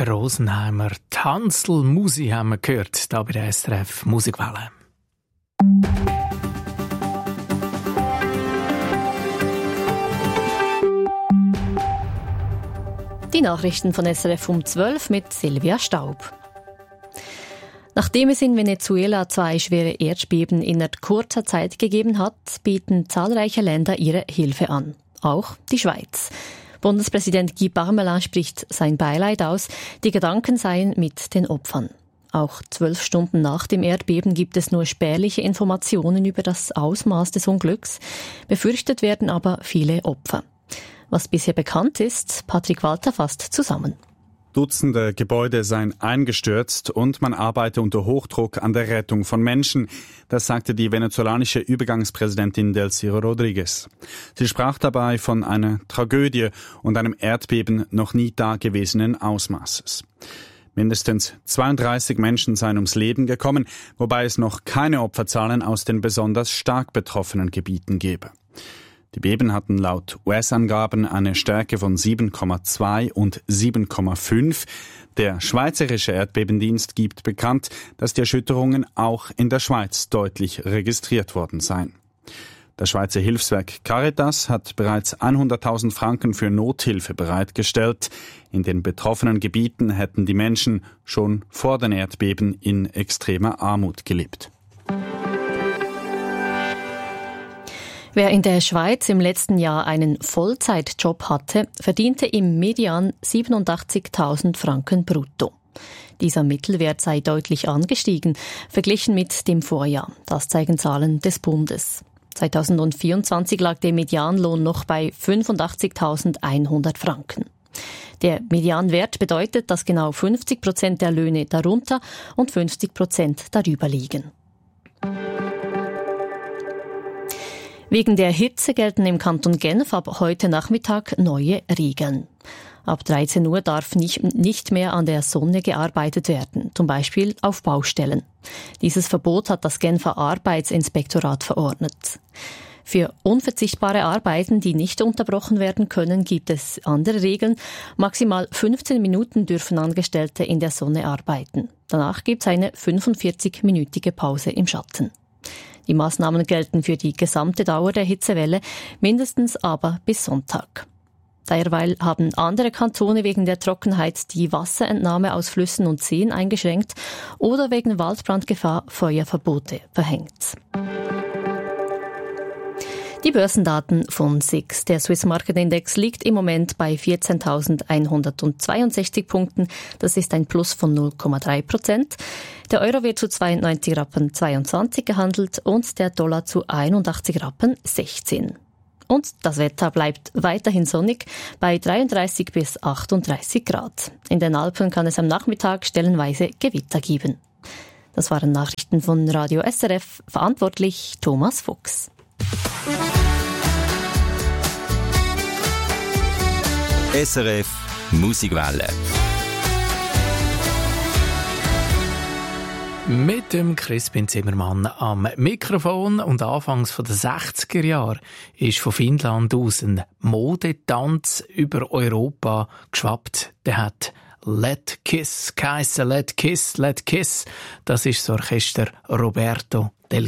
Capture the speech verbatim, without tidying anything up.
Rosenheimer. Hansl Musi haben wir gehört, hier bei der S R F Musikwelle. Die Nachrichten von S R F um zwölf mit Silvia Staub. Nachdem es in Venezuela zwei schwere Erdbeben in kurzer Zeit gegeben hat, bieten zahlreiche Länder ihre Hilfe an. Auch die Schweiz. Bundespräsident Guy Parmelin spricht sein Beileid aus. Die Gedanken seien mit den Opfern. Auch zwölf Stunden nach dem Erdbeben gibt es nur spärliche Informationen über das Ausmaß des Unglücks. Befürchtet werden aber viele Opfer. Was bisher bekannt ist, Patrick Walter fasst zusammen. Dutzende Gebäude seien eingestürzt und man arbeite unter Hochdruck an der Rettung von Menschen. Das sagte die venezolanische Übergangspräsidentin Delcy Rodriguez. Sie sprach dabei von einer Tragödie und einem Erdbeben noch nie dagewesenen Ausmaßes. Mindestens zweiunddreißig Menschen seien ums Leben gekommen, wobei es noch keine Opferzahlen aus den besonders stark betroffenen Gebieten gebe. Die Beben hatten laut U S-Angaben eine Stärke von sieben Komma zwei und sieben Komma fünf. Der Schweizerische Erdbebendienst gibt bekannt, dass die Erschütterungen auch in der Schweiz deutlich registriert worden seien. Das Schweizer Hilfswerk Caritas hat bereits hunderttausend Franken für Nothilfe bereitgestellt. In den betroffenen Gebieten hätten die Menschen schon vor den Erdbeben in extremer Armut gelebt. Wer in der Schweiz im letzten Jahr einen Vollzeitjob hatte, verdiente im Median siebenundachtzigtausend Franken brutto. Dieser Mittelwert sei deutlich angestiegen, verglichen mit dem Vorjahr. Das zeigen Zahlen des Bundes. zweitausendvierundzwanzig lag der Medianlohn noch bei fünfundachtzigtausendeinhundert Franken. Der Medianwert bedeutet, dass genau fünfzig Prozent der Löhne darunter und fünfzig Prozent darüber liegen. Wegen der Hitze gelten im Kanton Genf ab heute Nachmittag neue Regeln. Ab dreizehn Uhr darf nicht, nicht mehr an der Sonne gearbeitet werden, zum Beispiel auf Baustellen. Dieses Verbot hat das Genfer Arbeitsinspektorat verordnet. Für unverzichtbare Arbeiten, die nicht unterbrochen werden können, gibt es andere Regeln. Maximal fünfzehn Minuten dürfen Angestellte in der Sonne arbeiten. Danach gibt es eine fünfundvierzig-minütige Pause im Schatten. Die Maßnahmen gelten für die gesamte Dauer der Hitzewelle, mindestens aber bis Sonntag. Derweil haben andere Kantone wegen der Trockenheit die Wasserentnahme aus Flüssen und Seen eingeschränkt oder wegen Waldbrandgefahr Feuerverbote verhängt. Die Börsendaten von S I X. Der Swiss Market Index liegt im Moment bei vierzehntausendeinhundertzweiundsechzig Punkten. Das ist ein Plus von null Komma drei Prozent. Der Euro wird zu zweiundneunzig Rappen zweiundzwanzig gehandelt und der Dollar zu einundachtzig Rappen sechzehn. Und das Wetter bleibt weiterhin sonnig bei dreiunddreißig bis achtunddreißig Grad. In den Alpen kann es am Nachmittag stellenweise Gewitter geben. Das waren Nachrichten von Radio S R F, verantwortlich Thomas Fuchs. S R F Musikwelle. Mit dem Crispin Zimmermann am Mikrofon und anfangs der sechziger Jahre ist von Finnland aus ein Modetanz über Europa geschwappt. Der hat Let Kiss geheissen. Let Kiss, Let Kiss. Das ist das Orchester Roberto Del